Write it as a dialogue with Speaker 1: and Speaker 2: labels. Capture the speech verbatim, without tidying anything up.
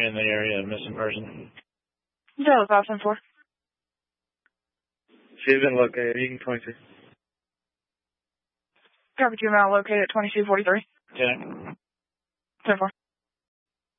Speaker 1: in the area of missing person.
Speaker 2: Yeah, five ten four.
Speaker 1: She's been located. You can twenty-two.
Speaker 2: Copy two amount located at twenty-two forty-three.
Speaker 1: Okay.
Speaker 2: ten four.